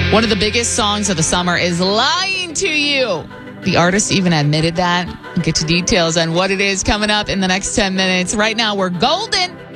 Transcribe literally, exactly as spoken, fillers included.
One of the biggest songs of the summer is Lying to You. The artist even admitted that. We'll get to details on what it is coming up in the next ten minutes. Right now, we're golden.